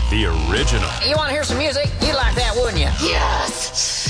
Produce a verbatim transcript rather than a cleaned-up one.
the original. You want to hear some music? You'd like that, wouldn't you? Yes!